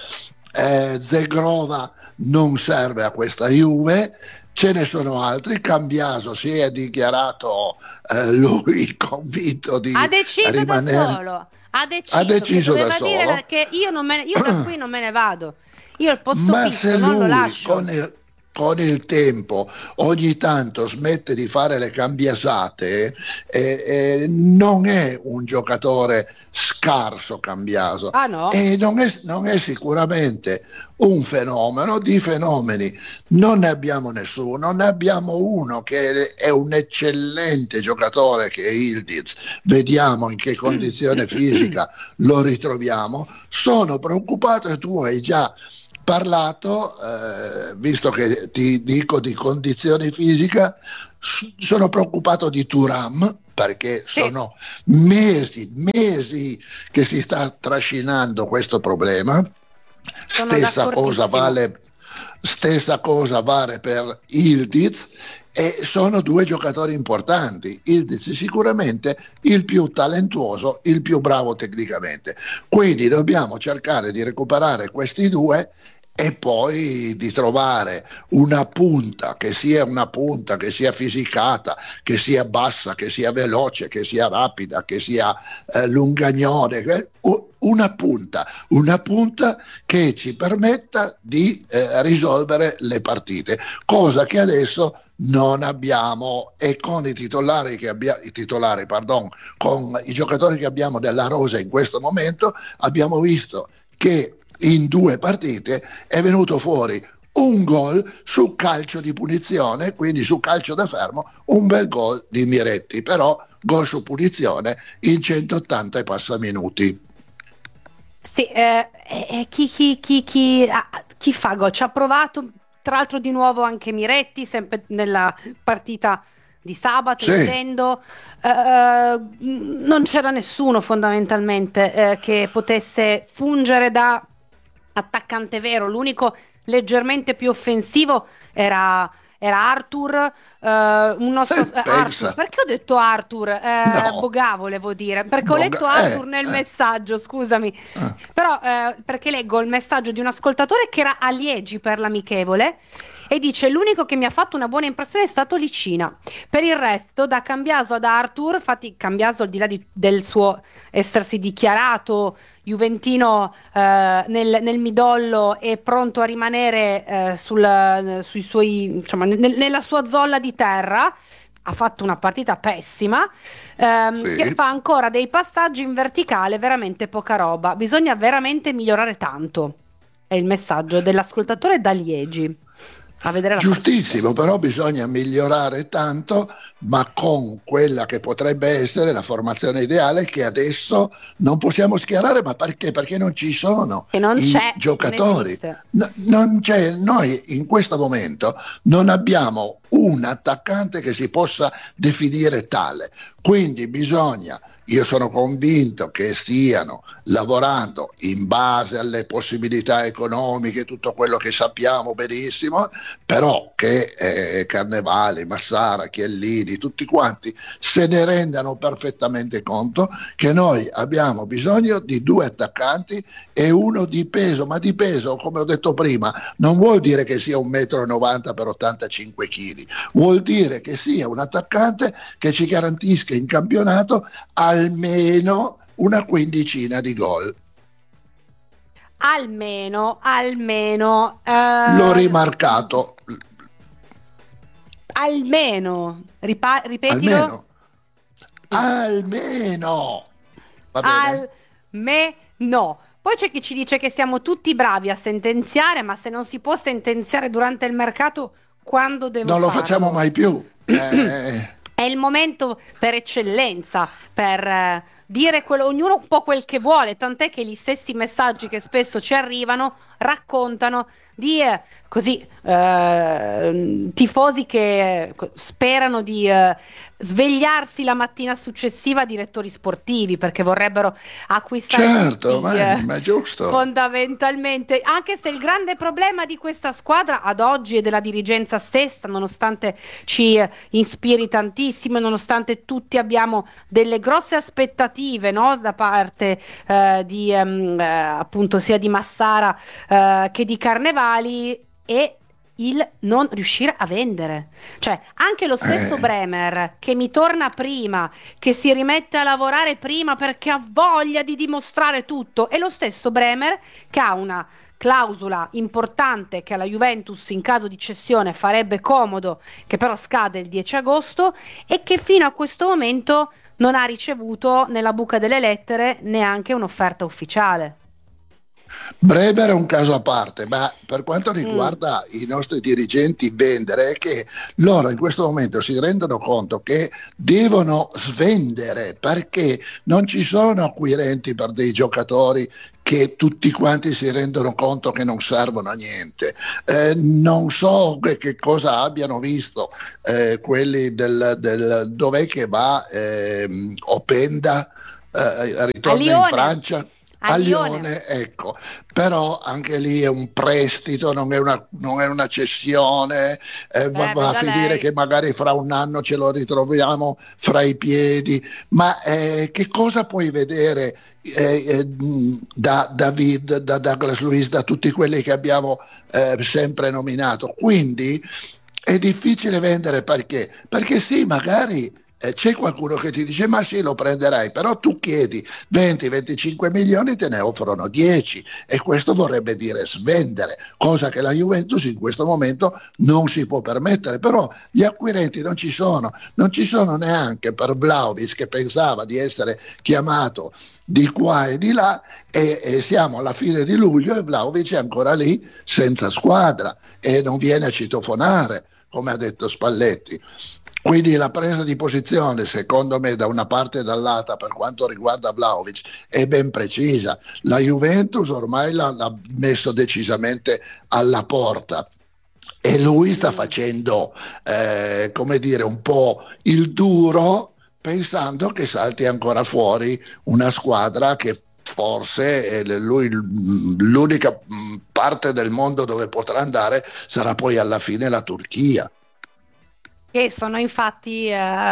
Zegrova non serve a questa Juve. Ce ne sono altri. Cambiaso si è dichiarato lui convinto di rimanere. Ha deciso da solo. Che io da qui non me ne vado. Io il posto ma fisso se non lo lui lascio. con il tempo ogni tanto smette di fare le cambiasate, non è un giocatore scarso Cambiaso, no. E non è sicuramente un fenomeno. Di fenomeni non ne abbiamo nessuno, ne abbiamo uno che è un eccellente giocatore, che è Ildiz. Vediamo in che condizione fisica lo ritroviamo. Sono preoccupato, e tu hai già parlato, visto che ti dico di condizione fisica, sono preoccupato di Thuram, perché sono mesi che si sta trascinando questo problema. Stessa cosa vale per Ildiz, e sono due giocatori importanti. Ildiz è sicuramente il più talentuoso, il più bravo tecnicamente, quindi dobbiamo cercare di recuperare questi due e poi di trovare una punta che sia fisicata, che sia bassa, che sia veloce, che sia rapida, che sia lungagnone, una punta che ci permetta di risolvere le partite, cosa che adesso non abbiamo, e con con i giocatori che abbiamo della rosa in questo momento abbiamo visto che in 2 partite è venuto fuori un gol su calcio di punizione, quindi su calcio da fermo, un bel gol di Miretti, però gol su punizione in 180 e passa minuti. Sì, chi fa gol? Ci ha provato tra l'altro di nuovo anche Miretti, sempre nella partita di sabato, intendo. Non c'era nessuno fondamentalmente che potesse fungere da attaccante vero. L'unico leggermente più offensivo era Arthur, un nostro Arthur. Perché ho detto Arthur? Bogà volevo dire, perché ho letto Arthur nel messaggio, scusami. Però perché leggo il messaggio di un ascoltatore che era a Liegi per l'amichevole e dice: l'unico che mi ha fatto una buona impressione è stato Licina. Per il resto, da Cambiaso ad Arthur, infatti Cambiaso, al di là del suo essersi dichiarato juventino nel midollo, è pronto a rimanere sui suoi, insomma, nella sua zolla di terra, ha fatto una partita pessima, che fa ancora dei passaggi in verticale, veramente poca roba. Bisogna veramente migliorare tanto, è il messaggio dell'ascoltatore da Liegi. A vedere la giustissimo, però bisogna migliorare tanto, ma con quella che potrebbe essere la formazione ideale, che adesso non possiamo schierare, ma perché non ci sono giocatori, non c'è. Noi in questo momento non abbiamo un attaccante che si possa definire tale, quindi io sono convinto che stiano lavorando in base alle possibilità economiche, tutto quello che sappiamo benissimo, però che Carnevali, Massara, Chiellini, tutti quanti se ne rendano perfettamente conto che noi abbiamo bisogno di 2 attaccanti e uno di peso, ma di peso, come ho detto prima, non vuol dire che sia 1,90 m per 85 kg, vuol dire che sia un attaccante che ci garantisca in campionato almeno una quindicina di gol. Almeno l'ho rimarcato. Almeno ripetilo. Almeno. Va bene? Almeno. Poi c'è chi ci dice che siamo tutti bravi a sentenziare, ma se non si può sentenziare durante il mercato, quando devo farlo? Non lo facciamo mai più. È il momento per eccellenza, per dire ognuno un po' quel che vuole, tant'è che gli stessi messaggi che spesso ci arrivano raccontano di tifosi che sperano di svegliarsi la mattina successiva, direttori sportivi, perché vorrebbero acquistare ma è giusto, fondamentalmente, anche se il grande problema di questa squadra ad oggi e della dirigenza stessa, nonostante ci ispiri tantissimo, nonostante tutti abbiamo delle grosse aspettative, no, da parte appunto sia di Massara che di Carnevali, e il non riuscire a vendere. Cioè, anche lo stesso Bremer, che mi torna prima, che si rimette a lavorare prima perché ha voglia di dimostrare tutto, è lo stesso Bremer che ha una clausola importante che alla Juventus in caso di cessione farebbe comodo, che però scade il 10 agosto e che fino a questo momento non ha ricevuto nella buca delle lettere neanche un'offerta ufficiale. Bremer è un caso a parte, ma per quanto riguarda i nostri dirigenti vendere, è che loro in questo momento si rendono conto che devono svendere, perché non ci sono acquirenti per dei giocatori che tutti quanti si rendono conto che non servono a niente. Non so che cosa abbiano visto quelli del dov'è che va Openda, ritorna in Francia. A Lione, ecco, però anche lì è un prestito, non è una cessione, va a finire che magari fra un anno ce lo ritroviamo fra i piedi, ma che cosa puoi vedere da David, da Douglas Luiz, da tutti quelli che abbiamo sempre nominato? Quindi è difficile vendere, perché sì, magari c'è qualcuno che ti dice ma sì, lo prenderai, però tu chiedi 20-25 milioni, te ne offrono 10, e questo vorrebbe dire svendere, cosa che la Juventus in questo momento non si può permettere. Però gli acquirenti non ci sono neanche per Vlahovic, che pensava di essere chiamato di qua e di là, e siamo alla fine di luglio e Vlahovic è ancora lì senza squadra e non viene a citofonare, come ha detto Spalletti. Quindi la presa di posizione, secondo me, da una parte e dall'altra per quanto riguarda Vlahovic è ben precisa. La Juventus ormai l'ha messo decisamente alla porta e lui sta facendo come dire, un po' il duro, pensando che salti ancora fuori una squadra che forse lui l'unica parte del mondo dove potrà andare sarà poi alla fine la Turchia. Che infatti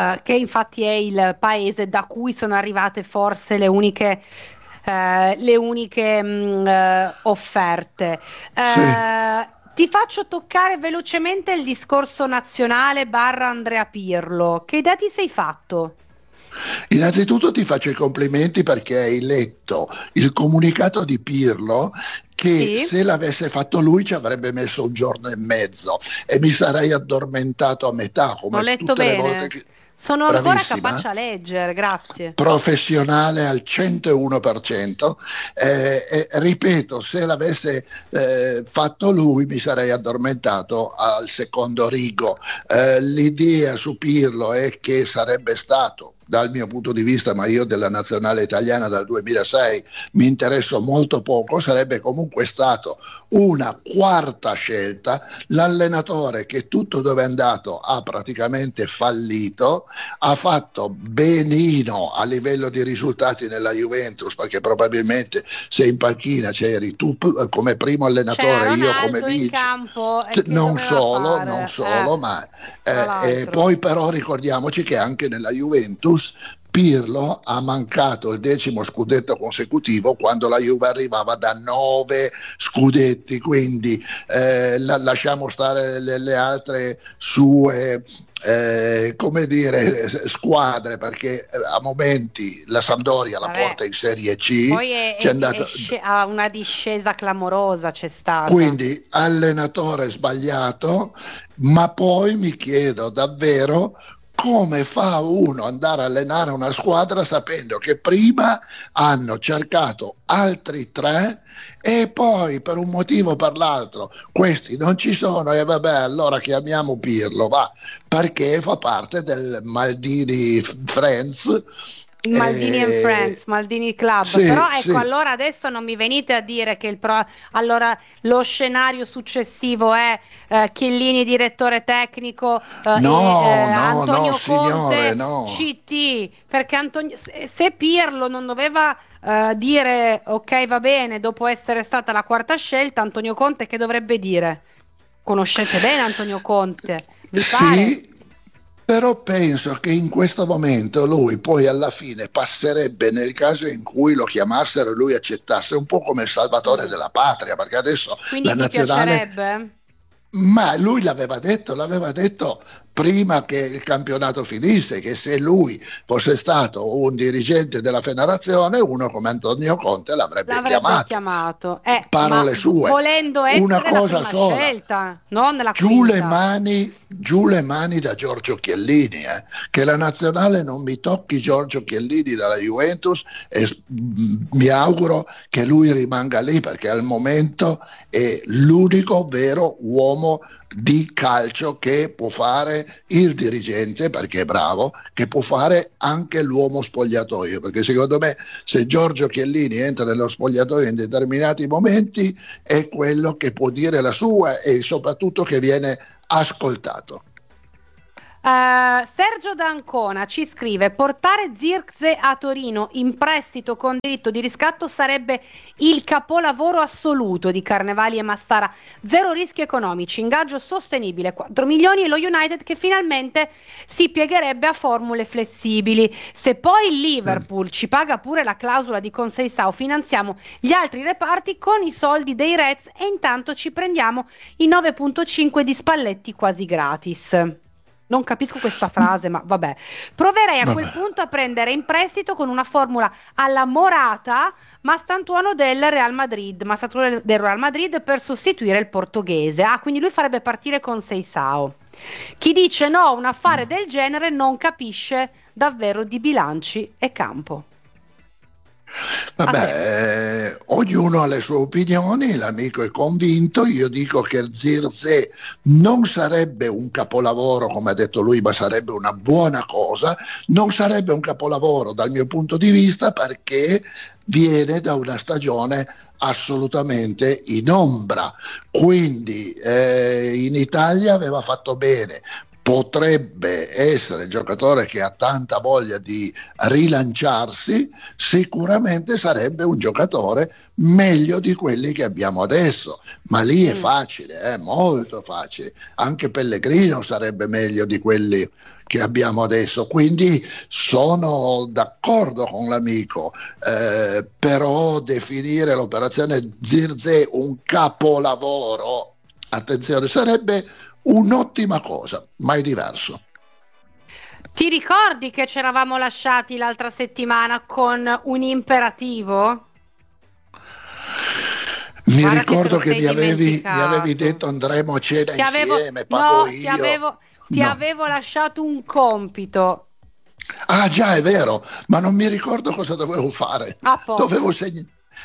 è il paese da cui sono arrivate forse le uniche offerte. Sì. Ti faccio toccare velocemente il discorso nazionale / Andrea Pirlo. Che idea ti sei fatto? Innanzitutto ti faccio i complimenti perché hai letto il comunicato di Pirlo, che Sì. se l'avesse fatto lui ci avrebbe messo un giorno e mezzo e mi sarei addormentato a metà, come Ho letto tutte le bene. volte che... Sono ancora Bravissima. capace a leggere, grazie. Professionale al 101%, ripeto, se l'avesse fatto lui mi sarei addormentato al secondo rigo. L'idea su Pirlo è che sarebbe stato, dal mio punto di vista, ma io della nazionale italiana dal 2006 mi interesso molto poco, sarebbe comunque stato una quarta scelta. L'allenatore che tutto dove è andato ha praticamente fallito, ha fatto benino a livello di risultati nella Juventus, perché probabilmente se in panchina c'eri tu come primo allenatore, io come in vice, campo, e che non doveva solo, fare? ma tra l'altro. poi però ricordiamoci che anche nella Juventus Pirlo ha mancato il 10° scudetto consecutivo quando la Juve arrivava da 9 scudetti, quindi lasciamo stare le altre sue come dire squadre, perché a momenti la Sampdoria la porta in Serie C, Poi c'è andata... ha una discesa clamorosa, c'è stata. Quindi allenatore sbagliato, ma poi mi chiedo davvero come fa uno ad andare a allenare una squadra sapendo che prima hanno cercato altri 3 e poi per un motivo o per l'altro questi non ci sono, e vabbè, allora chiamiamo Pirlo, va, perché fa parte del Maldini Friends. Maldini and Friends, Maldini Club, sì, però ecco, sì. allora adesso non mi venite a dire che allora lo scenario successivo è Chiellini direttore tecnico Antonio Conte signore, no. CT, perché se Pirlo non doveva dire ok, va bene, dopo essere stata la quarta scelta, Antonio Conte che dovrebbe dire? Conoscete bene Antonio Conte, vi pare? Sì, però penso che in questo momento lui poi alla fine passerebbe, nel caso in cui lo chiamassero e lui accettasse, un po' come il salvatore della patria, perché adesso Quindi la ti nazionale... piacerebbe? Ma lui l'aveva detto prima che il campionato finisse, che se lui fosse stato un dirigente della federazione, uno come Antonio Conte l'avrebbe chiamato. Parole sue. Volendo essere una cosa la sola, scelta, non la giù quinta. giù le mani da Giorgio Chiellini, che la nazionale non mi tocchi Giorgio Chiellini dalla Juventus, e mi auguro che lui rimanga lì, perché al momento è l'unico vero uomo di calcio che può fare il dirigente, perché è bravo, che può fare anche l'uomo spogliatoio, perché secondo me se Giorgio Chiellini entra nello spogliatoio in determinati momenti è quello che può dire la sua, e soprattutto che viene ascoltato. Sergio D'Ancona ci scrive: portare Zirkzee a Torino in prestito con diritto di riscatto sarebbe il capolavoro assoluto di Carnevali e Massara. 0 rischi economici, ingaggio sostenibile, 4 milioni, e lo United che finalmente si piegherebbe a formule flessibili. Se poi il Liverpool ci paga pure la clausola di Conceição, finanziamo gli altri reparti con i soldi dei Reds e intanto ci prendiamo i 9,5 di Spalletti quasi gratis. Non capisco questa frase, ma vabbè. Proverei a quel punto a prendere in prestito con una formula alla Morata Mastantuono del Real Madrid, per sostituire il portoghese. Quindi lui farebbe partire Conceição. Chi dice no a un affare del genere non capisce davvero di bilanci e campo. Vabbè, ognuno ha le sue opinioni, l'amico è convinto. Io dico che Zirkzee non sarebbe un capolavoro come ha detto lui, ma sarebbe una buona cosa. Non sarebbe un capolavoro dal mio punto di vista, perché viene da una stagione assolutamente in ombra, quindi in Italia aveva fatto bene. Potrebbe essere il giocatore che ha tanta voglia di rilanciarsi, sicuramente sarebbe un giocatore meglio di quelli che abbiamo adesso, ma lì è facile, molto facile. Anche Pellegrino sarebbe meglio di quelli che abbiamo adesso, quindi sono d'accordo con l'amico, però definire l'operazione Zirkzee un capolavoro, attenzione, sarebbe un'ottima cosa, ma è diverso. Ti ricordi che ci eravamo lasciati l'altra settimana con un imperativo? Mi ricordo che mi avevi detto andremo a cena insieme, pago io. Ti avevo lasciato un compito. Ah già, è vero, ma non mi ricordo cosa dovevo fare. Dovevo segnare.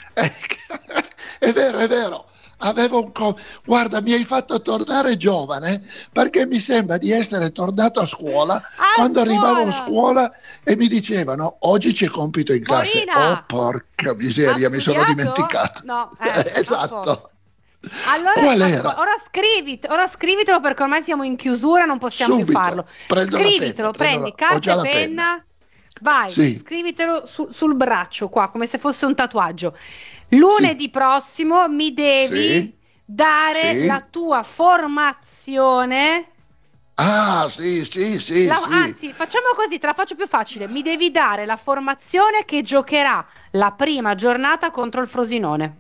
È vero. Guarda, mi hai fatto tornare giovane, perché mi sembra di essere tornato a scuola quando arrivavo a scuola e mi dicevano oggi c'è compito in classe. Oh porca miseria, mi sono dimenticato. No, esatto. Allora, qual era? Ora scrivitelo, perché ormai siamo in chiusura, non possiamo più farlo. Scrivitelo, prendi carta e penna. Vai, scrivitelo sul braccio qua, come se fosse un tatuaggio. Lunedì prossimo mi devi dare la tua formazione. Sì. Anzi, facciamo così, te la faccio più facile. Mi devi dare la formazione che giocherà la prima giornata contro il Frosinone.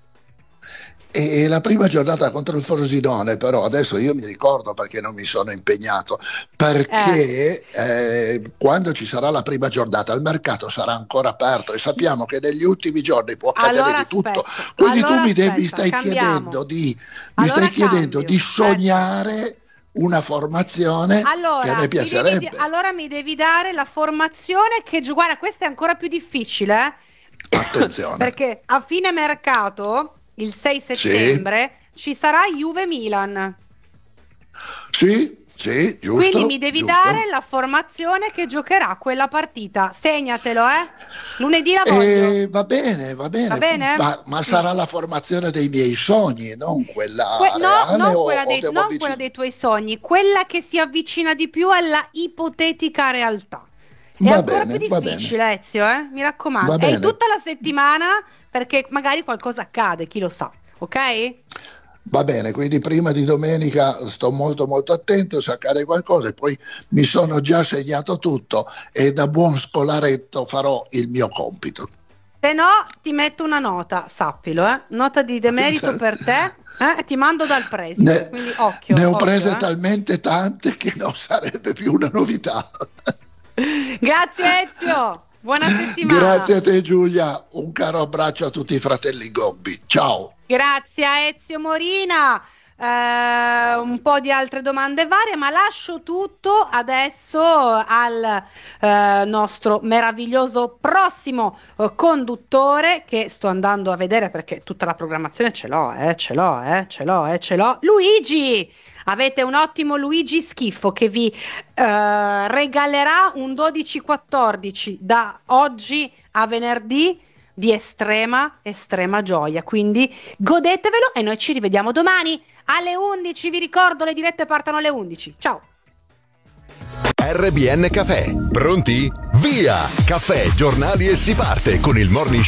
E la prima giornata contro il Frosinone, però adesso io mi ricordo, perché non mi sono impegnato, perché quando ci sarà la prima giornata il mercato sarà ancora aperto e sappiamo che negli ultimi giorni può accadere di tutto, quindi tu mi stai chiedendo di sognare una formazione che a me piacerebbe. Allora mi devi dare la formazione che guarda, questa è ancora più difficile, attenzione, perché a fine mercato il 6 settembre ci sarà Juve-Milan. Sì, giusto. Quindi mi devi dare la formazione che giocherà quella partita. Segnatelo, lunedì la voglio. Va bene. Ma sarà la formazione dei miei sogni, non quella reale, non quella dei tuoi sogni, quella che si avvicina di più alla ipotetica realtà. È ancora più difficile, Ezio, mi raccomando. È in tutta la settimana, perché magari qualcosa accade, chi lo sa, ok? Va bene, quindi prima di domenica sto molto attento se accade qualcosa, e poi mi sono già segnato tutto e da buon scolaretto farò il mio compito. Se no ti metto una nota, sappilo, nota di demerito per te. Ti mando dal preside, quindi occhio. Ne ho prese talmente tante che non sarebbe più una novità. Grazie Ezio, buona settimana. Grazie a te Giulia, un caro abbraccio a tutti i fratelli Gobbi, ciao. Grazie a Ezio Morina. Un po' di altre domande varie, ma lascio tutto adesso al nostro meraviglioso prossimo conduttore, che sto andando a vedere perché tutta la programmazione ce l'ho. Luigi, avete un ottimo Luigi Schifo che vi regalerà un 12-14 da oggi a venerdì di estrema gioia, quindi godetevelo e noi ci rivediamo domani alle 11. Vi ricordo, le dirette partono alle 11. Ciao. RBN Caffè, pronti? Via! Caffè, giornali e si parte con il Morning